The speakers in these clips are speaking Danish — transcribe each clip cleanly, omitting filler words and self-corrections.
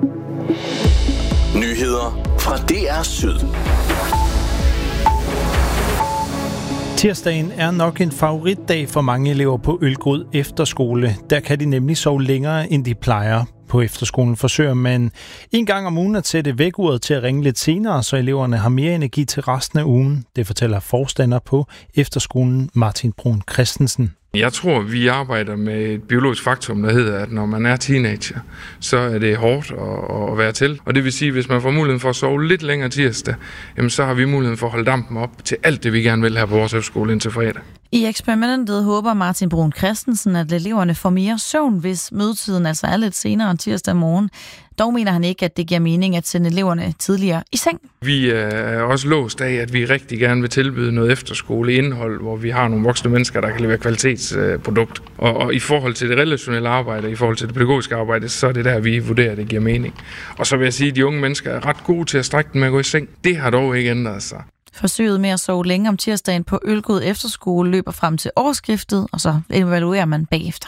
Nyheder fra DR Syd. Tirsdagen er nok en favoritdag for mange elever på Ølgod Efterskole. Der kan de nemlig sove længere, end de plejer. På efterskolen forsøger man en gang om ugen at sætte vækkeuret til at ringe lidt senere, så eleverne har mere energi til resten af ugen. Det fortæller forstander på efterskolen Martin Brun Christensen. Jeg tror, vi arbejder med et biologisk faktum, der hedder, at når man er teenager, så er det hårdt at være til. Og det vil sige, at hvis man får muligheden for at sove lidt længere tirsdag, jamen så har vi muligheden for at holde dampen op til alt det, vi gerne vil have på vores efterskole indtil fredag. I eksperimentet håber Martin Brun Christensen, at eleverne får mere søvn, hvis mødetiden altså er lidt senere end tirsdag morgen. Dog mener han ikke, at det giver mening at sende eleverne tidligere i seng. Vi er også låst af, at vi rigtig gerne vil tilbyde noget efterskoleindhold, hvor vi har nogle voksne mennesker, der kan levere kvalitetsprodukt. Og i forhold til det relationelle arbejde, i forhold til det pædagogiske arbejde, så er det der, vi vurderer, at det giver mening. Og så vil jeg sige, at de unge mennesker er ret gode til at strække den med at gå i seng. Det har dog ikke ændret sig. Forsøget med at sove længe om tirsdagen på Ølgod Efterskole løber frem til årsskiftet, og så evaluerer man bagefter.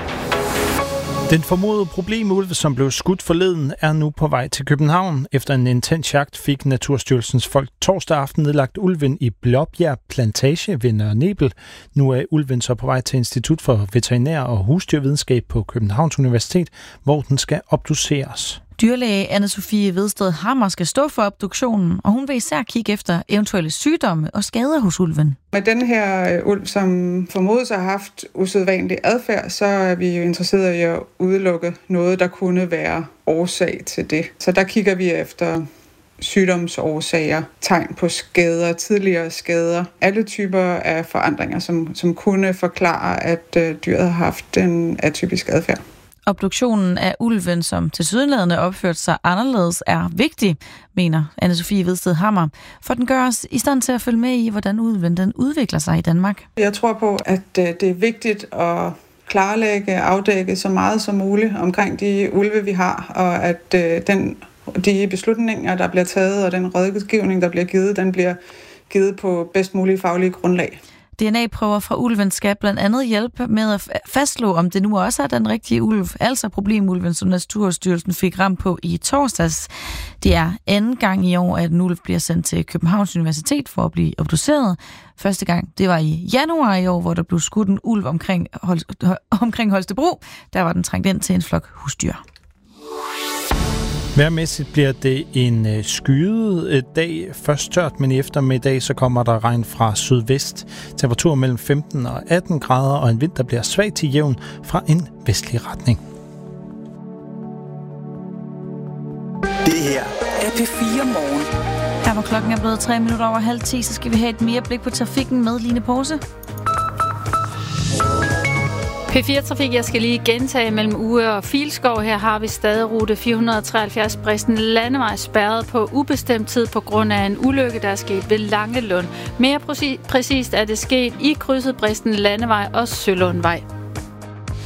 Den formodede problemulv, som blev skudt forleden, er nu på vej til København. Efter en intens jagt fik Naturstyrelsens folk torsdag aften nedlagt ulven i Blåbjerg Plantage ved Nørre Nebel. Nu er ulven så på vej til Institut for Veterinær- og Husdyrvidenskab på Københavns Universitet, hvor den skal obduceres. Dyrlæge Anne-Sophie Vedsted Hammer skal stå for obduktionen, og hun vil især kigge efter eventuelle sygdomme og skader hos ulven. Med den her ulv, som formodes at have haft usædvanlig adfærd, så er vi jo interesseret i at udelukke noget, der kunne være årsag til det. Så der kigger vi efter sygdomsårsager, tegn på skader, tidligere skader, alle typer af forandringer, som kunne forklare, at dyret har haft en atypisk adfærd. Obduktionen af ulven, som tilsyneladende opførte sig anderledes, er vigtig, mener Anne-Sophie Vedsted Hammer, for den gør os i stand til at følge med i, hvordan ulven den udvikler sig i Danmark. Jeg tror på, at det er vigtigt at klarlægge, afdække så meget som muligt omkring de ulve, vi har, og at de beslutninger, der bliver taget, og den rådgivning, der bliver givet, den bliver givet på bedst mulige faglige grundlag. DNA-prøver fra ulven skal blandt andet hjælpe med at fastslå, om det nu også er den rigtige ulv, altså problemulven, som Naturstyrelsen fik ramt på i torsdags. Det er anden gang i år, at en ulv bliver sendt til Københavns Universitet for at blive obduceret. Første gang, det var i januar i år, hvor der blev skudt en ulv omkring Holstebro. Der var den trængt ind til en flok husdyr. Vejrmæssigt bliver det en skyet dag. Først tørt, men i eftermiddag så kommer der regn fra sydvest. Temperatur mellem 15 og 18 grader, og en vind, der bliver svag til jævn fra en vestlig retning. Det her er P4 Morgen. Her hvor klokken er blevet 3 minutter over 9:30, så skal vi have et mere blik på trafikken med Line Pose. P4-trafik, jeg skal lige gentage mellem Uge og Filskov. Her har vi stadig rute 473 Bristen Landevej spærret på ubestemt tid på grund af en ulykke, der er sket ved Langelund. Mere præcist er det sket i krydset Bristen Landevej og Sølundvej.